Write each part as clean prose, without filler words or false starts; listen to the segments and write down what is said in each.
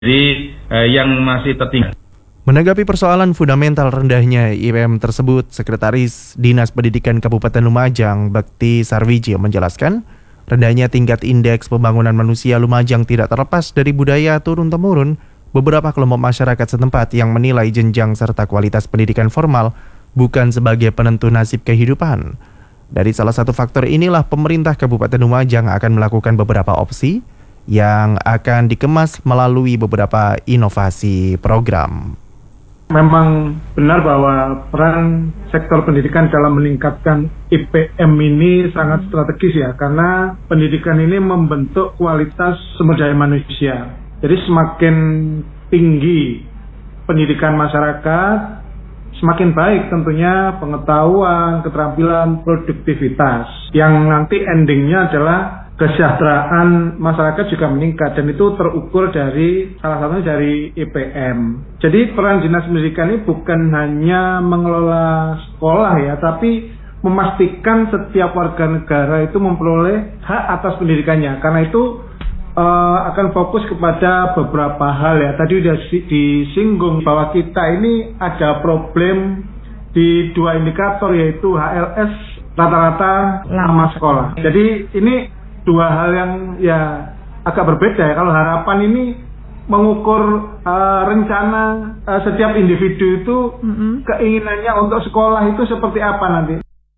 yang masih tertinggal. Menanggapi persoalan fundamental rendahnya IPM tersebut, Sekretaris Dinas Pendidikan Kabupaten Lumajang, Bekti Sarwiji menjelaskan, rendahnya tingkat indeks pembangunan manusia Lumajang tidak terlepas dari budaya turun-temurun beberapa kelompok masyarakat setempat yang menilai jenjang serta kualitas pendidikan formal bukan sebagai penentu nasib kehidupan. Dari salah satu faktor inilah pemerintah Kabupaten Lumajang akan melakukan beberapa opsi yang akan dikemas melalui beberapa inovasi program. Memang benar bahwa peran sektor pendidikan dalam meningkatkan IPM ini sangat strategis ya, karena pendidikan ini membentuk kualitas sumber daya manusia. Jadi semakin tinggi pendidikan masyarakat, semakin baik tentunya pengetahuan, keterampilan, produktivitas. Yang nanti endingnya adalah kesejahteraan masyarakat juga meningkat, dan itu terukur dari salah satunya dari IPM. Jadi peran dinas pendidikan ini bukan hanya mengelola sekolah ya, tapi memastikan setiap warga negara itu memperoleh hak atas pendidikannya. Karena itu akan fokus kepada beberapa hal ya. Tadi sudah disinggung bahwa kita ini ada problem di dua indikator, yaitu HLS rata-rata lama sekolah. Jadi ini dua hal yang ya agak berbeda ya. Kalau harapan ini mengukur rencana setiap individu itu keinginannya untuk sekolah itu seperti apa nanti.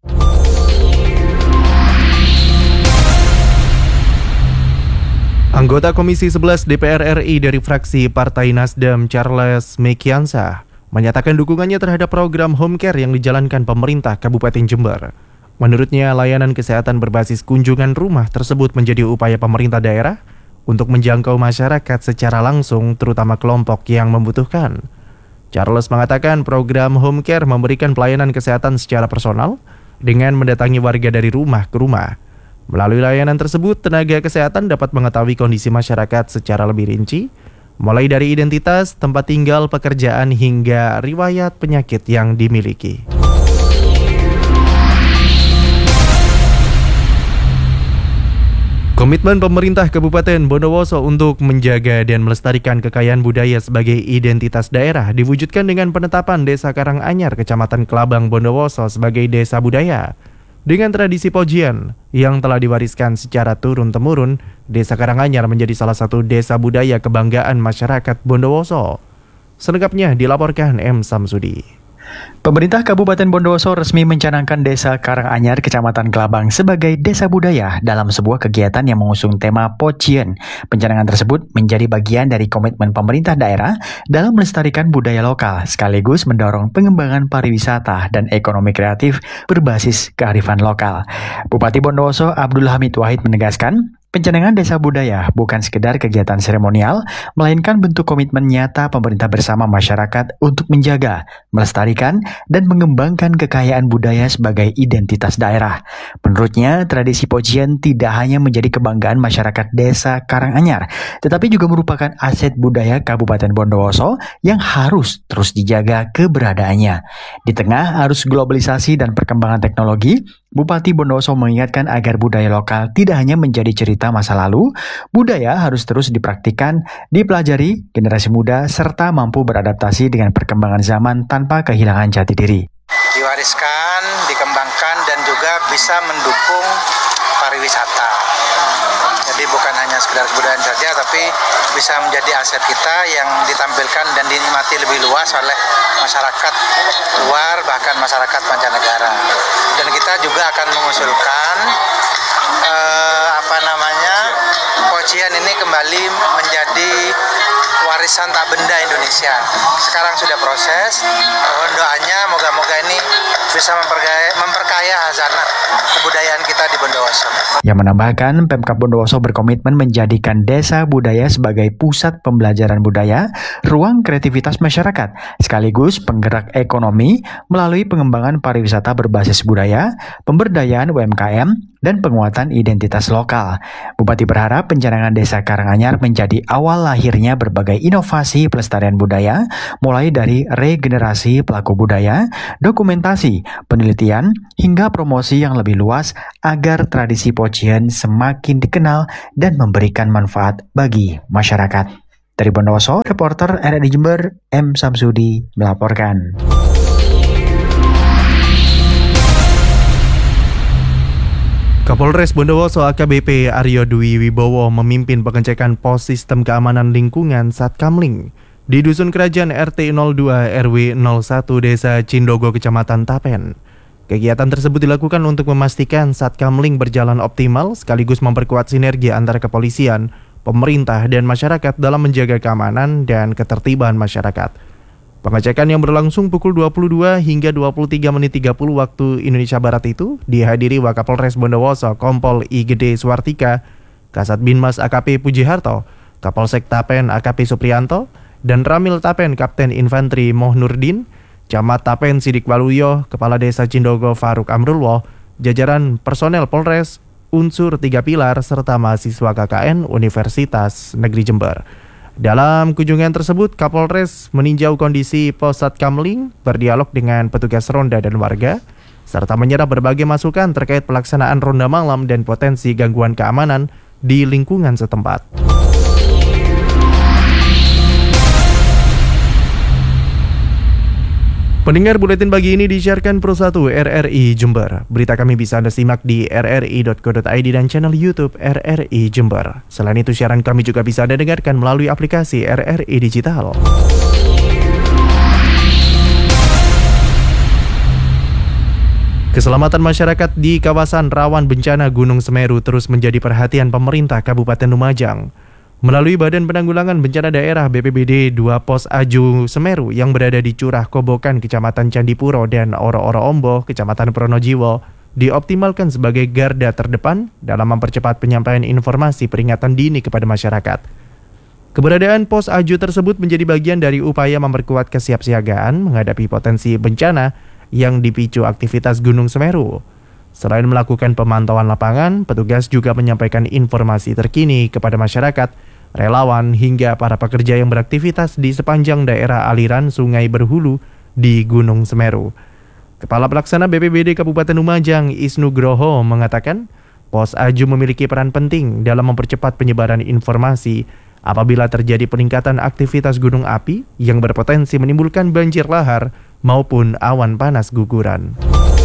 Anggota Komisi 11 DPR RI dari fraksi Partai Nasdem, Charles Mekiansah, menyatakan dukungannya terhadap program home care yang dijalankan pemerintah Kabupaten Jember. Menurutnya, layanan kesehatan berbasis kunjungan rumah tersebut menjadi upaya pemerintah daerah untuk menjangkau masyarakat secara langsung, terutama kelompok yang membutuhkan. Charles mengatakan program home care memberikan pelayanan kesehatan secara personal dengan mendatangi warga dari rumah ke rumah. Melalui layanan tersebut, tenaga kesehatan dapat mengetahui kondisi masyarakat secara lebih rinci, mulai dari identitas, tempat tinggal, pekerjaan, hingga riwayat penyakit yang dimiliki. Komitmen pemerintah Kabupaten Bondowoso untuk menjaga dan melestarikan kekayaan budaya sebagai identitas daerah diwujudkan dengan penetapan Desa Karanganyar, Kecamatan Kelabang, Bondowoso sebagai desa budaya. Dengan tradisi pojian yang telah diwariskan secara turun-temurun, Desa Karanganyar menjadi salah satu desa budaya kebanggaan masyarakat Bondowoso. Selengkapnya dilaporkan M. Samsudi. Pemerintah Kabupaten Bondowoso resmi mencanangkan Desa Karanganyar, Kecamatan Kelabang sebagai desa budaya dalam sebuah kegiatan yang mengusung tema Pocien. Pencanangan tersebut menjadi bagian dari komitmen pemerintah daerah dalam melestarikan budaya lokal, sekaligus mendorong pengembangan pariwisata dan ekonomi kreatif berbasis kearifan lokal. Bupati Bondowoso Abdul Hamid Wahid menegaskan, pencanangan desa budaya bukan sekedar kegiatan seremonial, melainkan bentuk komitmen nyata pemerintah bersama masyarakat untuk menjaga, melestarikan, dan mengembangkan kekayaan budaya sebagai identitas daerah. Menurutnya, tradisi Pocien tidak hanya menjadi kebanggaan masyarakat Desa Karanganyar, tetapi juga merupakan aset budaya Kabupaten Bondowoso yang harus terus dijaga keberadaannya. Di tengah arus globalisasi dan perkembangan teknologi, Bupati Bondowoso mengingatkan agar budaya lokal tidak hanya menjadi cerita masa lalu, budaya harus terus dipraktikkan, dipelajari generasi muda, serta mampu beradaptasi dengan perkembangan zaman tanpa kehilangan jati diri. Diwariskan, dikembangkan, dan juga bisa mendukung pariwisata. Jadi bukan hanya sekedar kebudayaan saja, tapi bisa menjadi aset kita yang ditampilkan dan dinikmati lebih luas oleh masyarakat luar, bahkan masyarakat mancanegara. Dan kita juga akan mengusulkan Pocien ini kembali menjadi warisan tak benda Indonesia. Sekarang sudah proses, mohon doanya moga-moga ini bisa memperkaya hazanah kebudayaan kita di Bondowoso. Yang menambahkan, Pemkab Bondowoso berkomitmen menjadikan desa budaya sebagai pusat pembelajaran budaya, ruang kreativitas masyarakat, sekaligus penggerak ekonomi melalui pengembangan pariwisata berbasis budaya, pemberdayaan UMKM, dan penguatan identitas lokal. Bupati berharap pencanangan Desa Karanganyar menjadi awal lahirnya berbagai inovasi pelestarian budaya, mulai dari regenerasi pelaku budaya, dokumentasi, penelitian, hingga promosi yang lebih luas agar tradisi Pocien semakin dikenal dan memberikan manfaat bagi masyarakat. Dari Bondowoso, reporter RRI Jember, M. Samsudi melaporkan. Kapolres Bondowoso AKBP Aryo Dwi Wibowo memimpin pengecekan pos sistem keamanan lingkungan Satkamling di Dusun Kerajaan RT 02 RW 01 Desa Cindogo Kecamatan Tapen. Kegiatan tersebut dilakukan untuk memastikan Satkamling berjalan optimal sekaligus memperkuat sinergi antara kepolisian, pemerintah, dan masyarakat dalam menjaga keamanan dan ketertiban masyarakat. Pengecekan yang berlangsung pukul 22 hingga 23.30 waktu Indonesia Barat itu dihadiri Wakapolres Bondowoso Kompol I Gede Suartika, Kasat Binmas AKP Pujiharto, Kapolsek Tapen AKP Suprianto, dan Ramil Tapen Kapten Infanteri Moh Nurdin, Camat Tapen Sidik Waluyo, Kepala Desa Cindogo Faruk Amrulwo, jajaran personel Polres, unsur 3 pilar, serta mahasiswa KKN Universitas Negeri Jember. Dalam kunjungan tersebut, Kapolres meninjau kondisi pos Satkamling, berdialog dengan petugas ronda dan warga, serta menyerap berbagai masukan terkait pelaksanaan ronda malam dan potensi gangguan keamanan di lingkungan setempat. Pendengar, buletin pagi ini disiarkan Pro 1 RRI Jember. Berita kami bisa Anda simak di rri.co.id dan channel YouTube RRI Jember. Selain itu, siaran kami juga bisa Anda dengarkan melalui aplikasi RRI Digital. Keselamatan masyarakat di kawasan rawan bencana Gunung Semeru terus menjadi perhatian pemerintah Kabupaten Lumajang. Melalui Badan Penanggulangan Bencana Daerah BPBD, 2 pos Aju Semeru yang berada di Curah Kobokan, Kecamatan Candipuro, dan Oro-Oro Ombo, Kecamatan Pronojiwo, dioptimalkan sebagai garda terdepan dalam mempercepat penyampaian informasi peringatan dini kepada masyarakat. Keberadaan pos Aju tersebut menjadi bagian dari upaya memperkuat kesiapsiagaan menghadapi potensi bencana yang dipicu aktivitas Gunung Semeru. Selain melakukan pemantauan lapangan, petugas juga menyampaikan informasi terkini kepada masyarakat, relawan, hingga para pekerja yang beraktivitas di sepanjang daerah aliran sungai berhulu di Gunung Semeru. Kepala Pelaksana BPBD Kabupaten Lumajang, Isnu Groho, mengatakan pos Aju memiliki peran penting dalam mempercepat penyebaran informasi apabila terjadi peningkatan aktivitas gunung api yang berpotensi menimbulkan banjir lahar maupun awan panas guguran.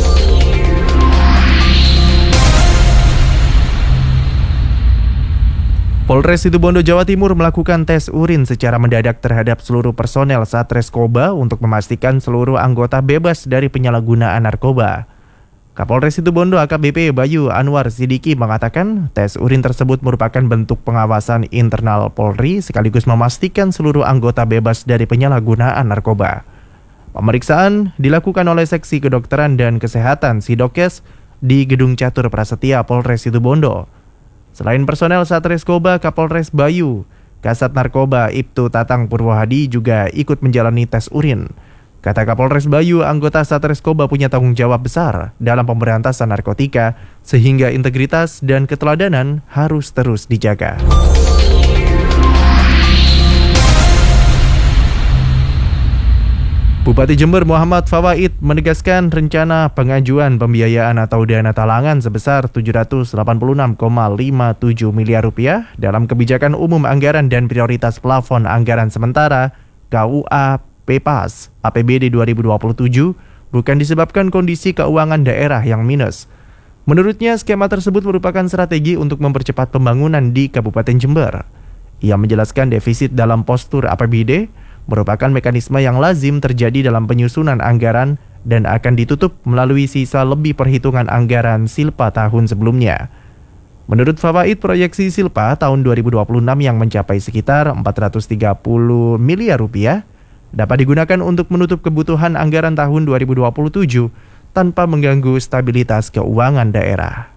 Polres Situbondo, Jawa Timur melakukan tes urin secara mendadak terhadap seluruh personel Satreskoba untuk memastikan seluruh anggota bebas dari penyalahgunaan narkoba. Kapolres Situbondo AKBP Bayu Anwar Sidiki mengatakan tes urin tersebut merupakan bentuk pengawasan internal Polri sekaligus memastikan seluruh anggota bebas dari penyalahgunaan narkoba. Pemeriksaan dilakukan oleh Seksi Kedokteran dan Kesehatan Sidokes di Gedung Catur Prasetya Polres Situbondo. Selain personel Satreskoba, Kapolres Bayu, Kasat Narkoba Ibtu Tatang Purwohadi juga ikut menjalani tes urin. Kata Kapolres Bayu, anggota Satreskoba punya tanggung jawab besar dalam pemberantasan narkotika, sehingga integritas dan keteladanan harus terus dijaga. Bupati Jember Muhammad Fawaid menegaskan rencana pengajuan pembiayaan atau dana talangan sebesar Rp786,57 miliar dalam kebijakan umum anggaran dan prioritas plafon anggaran sementara KUA PPAS APBD 2027 bukan disebabkan kondisi keuangan daerah yang minus. Menurutnya, skema tersebut merupakan strategi untuk mempercepat pembangunan di Kabupaten Jember. Ia menjelaskan defisit dalam postur APBD merupakan mekanisme yang lazim terjadi dalam penyusunan anggaran dan akan ditutup melalui sisa lebih perhitungan anggaran Silpa tahun sebelumnya. Menurut Fawaid, proyeksi Silpa tahun 2026 yang mencapai sekitar Rp430 miliar dapat digunakan untuk menutup kebutuhan anggaran tahun 2027 tanpa mengganggu stabilitas keuangan daerah.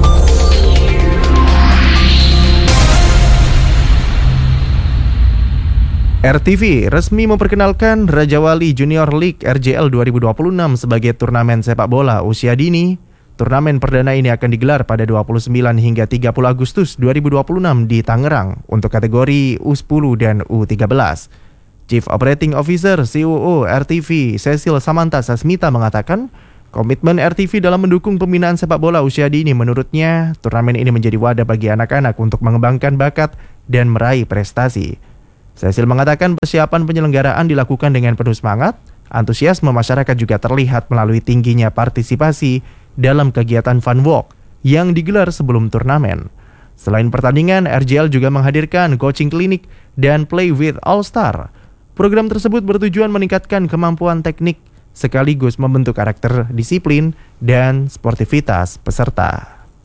RTV resmi memperkenalkan Raja Wali Junior League RJL 2026 sebagai turnamen sepak bola usia dini. Turnamen perdana ini akan digelar pada 29 hingga 30 Agustus 2026 di Tangerang untuk kategori U10 dan U13. Chief Operating Officer COO RTV Cecil Samantha Sasmita mengatakan, komitmen RTV dalam mendukung pembinaan sepak bola usia dini menurutnya, turnamen ini menjadi wadah bagi anak-anak untuk mengembangkan bakat dan meraih prestasi. Cecil mengatakan persiapan penyelenggaraan dilakukan dengan penuh semangat, antusiasme masyarakat juga terlihat melalui tingginya partisipasi dalam kegiatan Fun Walk yang digelar sebelum turnamen. Selain pertandingan, RJL juga menghadirkan coaching klinik dan Play with All Star. Program tersebut bertujuan meningkatkan kemampuan teknik sekaligus membentuk karakter disiplin dan sportivitas peserta.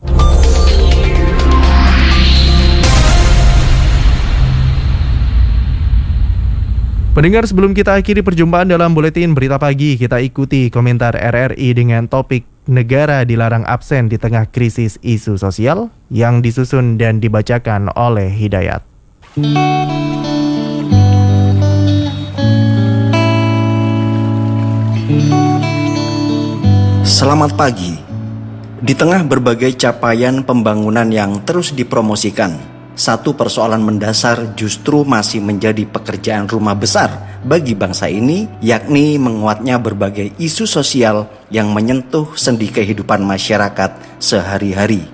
Pendengar, sebelum kita akhiri perjumpaan dalam Buletin Berita Pagi, kita ikuti komentar RRI dengan topik negara dilarang absen di tengah krisis isu sosial yang disusun dan dibacakan oleh Hidayat. Selamat pagi. Di tengah berbagai capaian pembangunan yang terus dipromosikan, satu persoalan mendasar justru masih menjadi pekerjaan rumah besar bagi bangsa ini, yakni menguatnya berbagai isu sosial yang menyentuh sendi kehidupan masyarakat sehari-hari.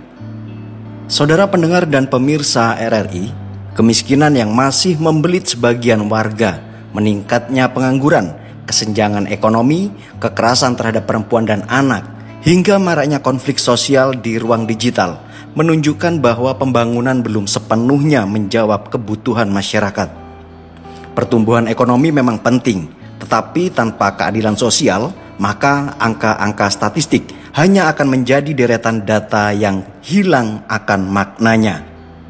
Saudara pendengar dan pemirsa RRI, kemiskinan yang masih membelit sebagian warga, meningkatnya pengangguran, kesenjangan ekonomi, kekerasan terhadap perempuan dan anak, hingga maraknya konflik sosial di ruang digital menunjukkan bahwa pembangunan belum sepenuhnya menjawab kebutuhan masyarakat. Pertumbuhan ekonomi memang penting, tetapi tanpa keadilan sosial, maka angka-angka statistik hanya akan menjadi deretan data yang hilang akan maknanya.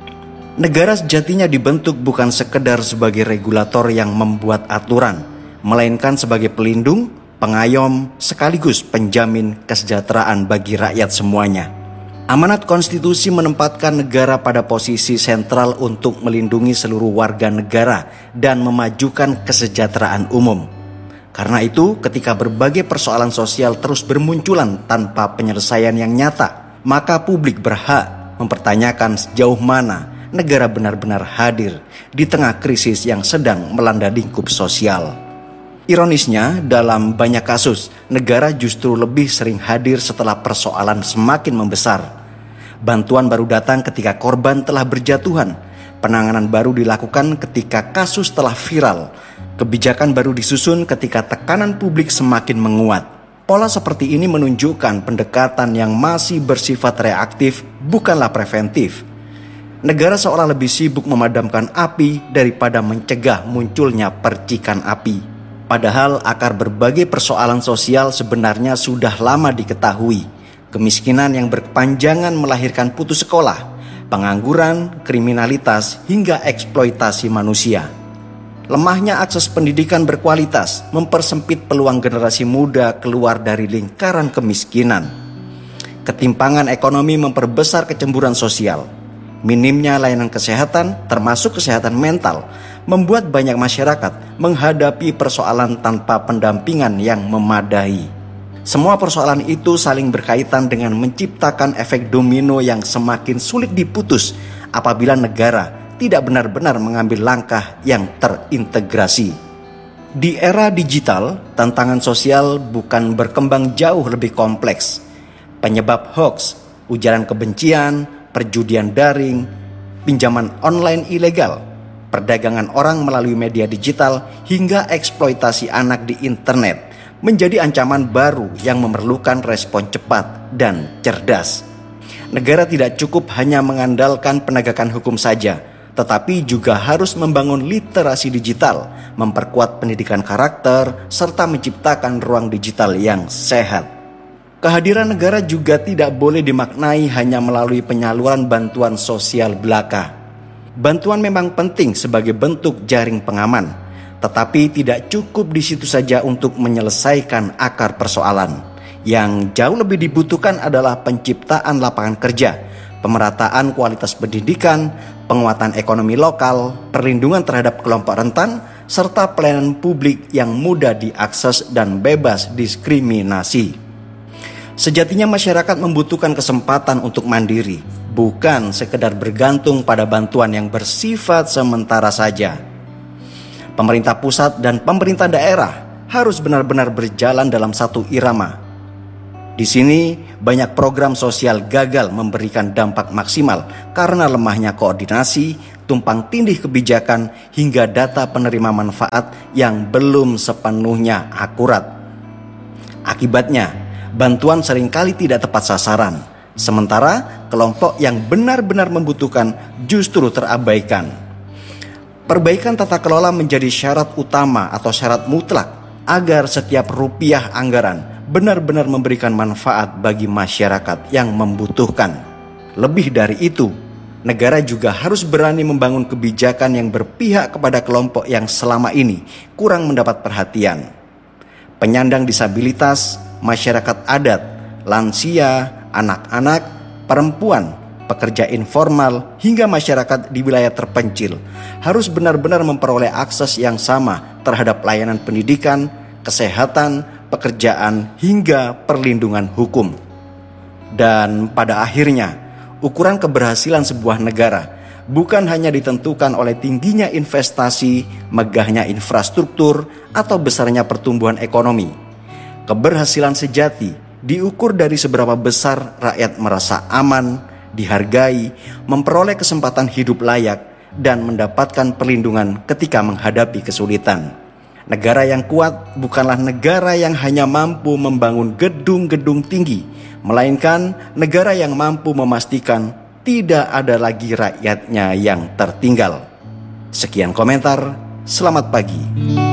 Negara sejatinya dibentuk bukan sekedar sebagai regulator yang membuat aturan, melainkan sebagai pelindung, pengayom, sekaligus penjamin kesejahteraan bagi rakyat semuanya. Amanat konstitusi menempatkan negara pada posisi sentral untuk melindungi seluruh warga negara dan memajukan kesejahteraan umum. Karena itu, ketika berbagai persoalan sosial terus bermunculan tanpa penyelesaian yang nyata, maka publik berhak mempertanyakan sejauh mana negara benar-benar hadir di tengah krisis yang sedang melanda lingkup sosial. Ironisnya, dalam banyak kasus, negara justru lebih sering hadir setelah persoalan semakin membesar. Bantuan baru datang ketika korban telah berjatuhan. Penanganan baru dilakukan ketika kasus telah viral. Kebijakan baru disusun ketika tekanan publik semakin menguat. Pola seperti ini menunjukkan pendekatan yang masih bersifat reaktif, bukanlah preventif. Negara seolah lebih sibuk memadamkan api daripada mencegah munculnya percikan api. Padahal akar berbagai persoalan sosial sebenarnya sudah lama diketahui. Kemiskinan yang berkepanjangan melahirkan putus sekolah, pengangguran, kriminalitas, hingga eksploitasi manusia. Lemahnya akses pendidikan berkualitas mempersempit peluang generasi muda keluar dari lingkaran kemiskinan. Ketimpangan ekonomi memperbesar kecemburuan sosial. Minimnya layanan kesehatan, termasuk kesehatan mental, membuat banyak masyarakat menghadapi persoalan tanpa pendampingan yang memadai. Semua persoalan itu saling berkaitan dengan menciptakan efek domino yang semakin sulit diputus apabila negara tidak benar-benar mengambil langkah yang terintegrasi. Di era digital, tantangan sosial bukan berkembang jauh lebih kompleks. Penyebab hoax, ujaran kebencian, perjudian daring, pinjaman online ilegal, perdagangan orang melalui media digital, hingga eksploitasi anak di internet menjadi ancaman baru yang memerlukan respon cepat dan cerdas. Negara tidak cukup hanya mengandalkan penegakan hukum saja, tetapi juga harus membangun literasi digital, memperkuat pendidikan karakter, serta menciptakan ruang digital yang sehat. Kehadiran negara juga tidak boleh dimaknai hanya melalui penyaluran bantuan sosial belaka. Bantuan memang penting sebagai bentuk jaring pengaman, tetapi tidak cukup di situ saja untuk menyelesaikan akar persoalan. Yang jauh lebih dibutuhkan adalah penciptaan lapangan kerja, pemerataan kualitas pendidikan, penguatan ekonomi lokal, perlindungan terhadap kelompok rentan, serta pelayanan publik yang mudah diakses dan bebas diskriminasi. Sejatinya masyarakat membutuhkan kesempatan untuk mandiri, bukan sekedar bergantung pada bantuan yang bersifat sementara saja. Pemerintah pusat dan pemerintah daerah harus benar-benar berjalan dalam satu irama. Di sini banyak program sosial gagal memberikan dampak maksimal karena lemahnya koordinasi, tumpang tindih kebijakan hingga data penerima manfaat yang belum sepenuhnya akurat. Akibatnya, bantuan seringkali tidak tepat sasaran, sementara kelompok yang benar-benar membutuhkan justru terabaikan. Perbaikan tata kelola menjadi syarat utama atau syarat mutlak agar setiap rupiah anggaran benar-benar memberikan manfaat bagi masyarakat yang membutuhkan. Lebih dari itu, negara juga harus berani membangun kebijakan yang berpihak kepada kelompok yang selama ini kurang mendapat perhatian. Penyandang disabilitas, masyarakat adat, lansia, anak-anak, perempuan, pekerja informal, hingga masyarakat di wilayah terpencil harus benar-benar memperoleh akses yang sama terhadap layanan pendidikan, kesehatan, pekerjaan, hingga perlindungan hukum. Dan pada akhirnya, ukuran keberhasilan sebuah negara bukan hanya ditentukan oleh tingginya investasi, megahnya infrastruktur, atau besarnya pertumbuhan ekonomi. Keberhasilan sejati diukur dari seberapa besar rakyat merasa aman, dihargai, memperoleh kesempatan hidup layak, dan mendapatkan perlindungan ketika menghadapi kesulitan. Negara yang kuat bukanlah negara yang hanya mampu membangun gedung-gedung tinggi, melainkan negara yang mampu memastikan tidak ada lagi rakyatnya yang tertinggal. Sekian komentar, selamat pagi.